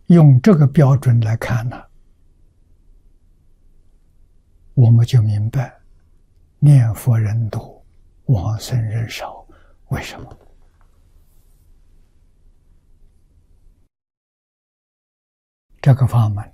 用这个标准来看呢，我们就明白念佛人多，往生人少，为什么？这个法门